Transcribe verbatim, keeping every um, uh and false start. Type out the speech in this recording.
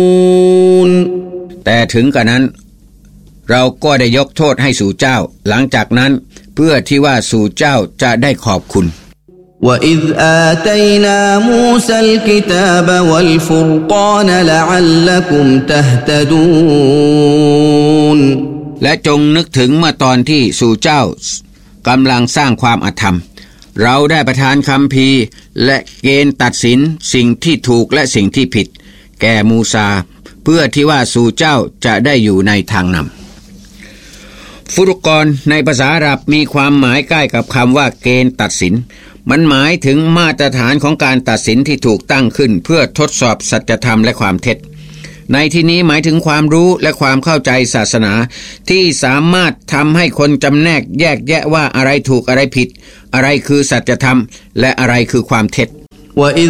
แต่ถึงกระนั้นเราก็ได้ยกโทษให้สู่เจ้าหลังจากนั้นเพื่อที่ว่าสู่เจ้าจะได้ขอบคุณ وَإِذْ آتَيْنَا مُوسَى الْكِتَابَ وَالْفُرْقَانَ لَعَلَّكُمْ تَهْتَدُونَ และจงนึกถึงเมื่อตอนที่สู่เจ้ากำลังสร้างความอธรรมเราได้ประทานคัมภีร์และเกณฑ์ตัดสินสิ่งที่ถูกและสิ่งที่ผิดแก่มูซาเพื่อที่ว่าสู่เจ้าจะได้อยู่ในทางนำฟุรกอนในภาษาอาหรับมีความหมายใกล้กับคำว่าเกณฑ์ตัดสินมันหมายถึงมาตรฐานของการตัดสินที่ถูกตั้งขึ้นเพื่อทดสอบสัจธรรมและความเท็จในที่นี้หมายถึงความรู้และความเข้าใจศาสนาที่สามารถทำให้คนจำแนกแยกแยะว่าอะไรถูกอะไรผิดอะไรคือสัจธรรมและอะไรคือความเท็จ